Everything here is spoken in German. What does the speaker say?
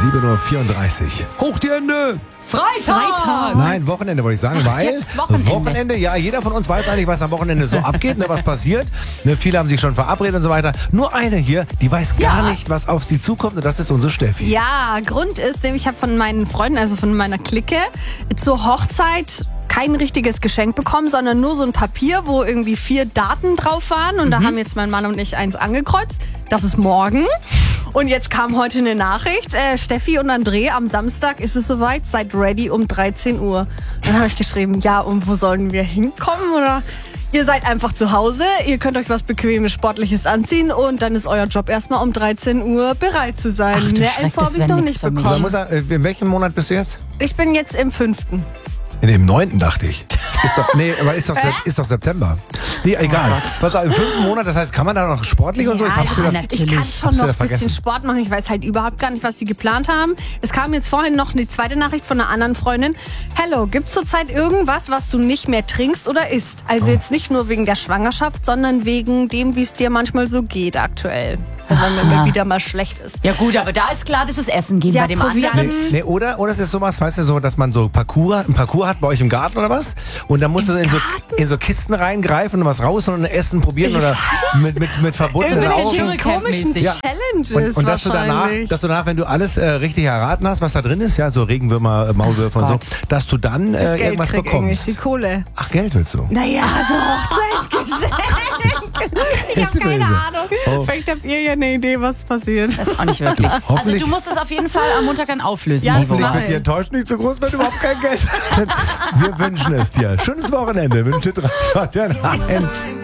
7:34 Uhr. Hoch die Hände! Freitag! Nein, Wochenende wollte ich sagen, weil jetzt Wochenende. Ja, jeder von uns weiß eigentlich, was am Wochenende so abgeht, ne, was passiert. Ne, viele haben sich schon verabredet und so weiter. Nur eine hier, die weiß gar nicht, was auf sie zukommt, und das ist unsere Steffi. Ja, Grund ist, ich habe von meinen Freunden, also von meiner Clique, zur Hochzeit kein richtiges Geschenk bekommen, sondern nur so ein Papier, wo irgendwie 4 Daten drauf waren. Und da haben jetzt mein Mann und ich eins angekreuzt. Das ist morgen. Und jetzt kam heute eine Nachricht. Steffi und André, am Samstag ist es soweit. Seid ready um 13 Uhr. Dann habe ich geschrieben, ja, und wo sollen wir hinkommen? Oder ihr seid einfach zu Hause, ihr könnt euch was Bequemes, Sportliches anziehen und dann ist euer Job erstmal um 13 Uhr bereit zu sein. Ach, du Mehr Schreck, Info das habe ich wär noch nix nicht für mich. bekommen. In welchem Monat bist du jetzt? Ich bin jetzt im 5. In dem 9. dachte ich. Ist doch September. Nee, egal. Was, im 5. Monat, das heißt, kann man da noch sportlich und so? Ja, Hab's wieder- ich kann schon Hab's noch wieder ein bisschen vergessen. Sport machen. Ich weiß halt überhaupt gar nicht, was sie geplant haben. Es kam jetzt vorhin noch eine zweite Nachricht von einer anderen Freundin. Hello, gibt's zurzeit irgendwas, was du nicht mehr trinkst oder isst? Also jetzt nicht nur wegen der Schwangerschaft, sondern wegen dem, wie es dir manchmal so geht aktuell. Also wenn mir wieder mal schlecht ist. Ja gut, aber da ist klar, dass es Essen gehen Ja, bei dem Proviant. anderen. Nee, oder es ist sowas, weißt du, so, dass man so einen Parcours hat bei euch im Garten oder was? Und dann musst du in so Kisten reingreifen und was raus und Essen probieren oder mit verbundenen bisschen Augen. Dschungel- komischen Ja. Challenges Und dass du wahrscheinlich. danach, wenn du alles richtig erraten hast, was da drin ist, ja, so Regenwürmer, Maulwürfe und so, Gott. dass du dann das Geld irgendwas krieg bekommst. eigentlich, die Kohle. Ach, Geld willst du? Naja, so Hochzeitsgeschenk. Ich habe keine Böse. Ahnung. Oh. Vielleicht habt ihr ja eine Idee, was passiert. Das ist auch nicht wirklich. Also Hoffentlich- du musst es auf jeden Fall am Montag dann auflösen. Ja, Ivo. Hoffentlich Mach wird die ich. Enttäuschung nicht so groß, wenn du überhaupt kein Geld hast. Wir wünschen es dir. Schönes Wochenende. Wünsche 3 1.